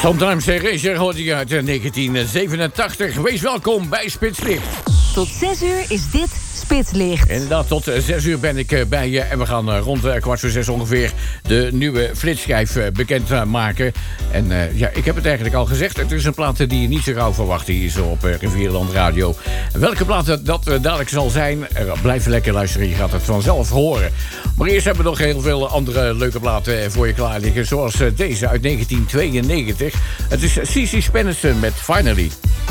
Sometimes Ranger hoorde je uit 1987. Wees welkom bij Spitslicht. Tot 6 uur is dit Spitslicht. Inderdaad, tot 6 uur ben ik bij je. En we gaan rond 5:15 ongeveer de nieuwe flitsschijf bekendmaken. En ja, ik heb het eigenlijk al gezegd. Het is een plaat die je niet zo gauw verwacht hier zo op Rivierenland Radio. Welke plaat dat dadelijk zal zijn, blijf lekker luisteren. Je gaat het vanzelf horen. Maar eerst hebben we nog heel veel andere leuke platen voor je klaar liggen. Zoals deze uit 1992. Het is Cici Spennison met Finally.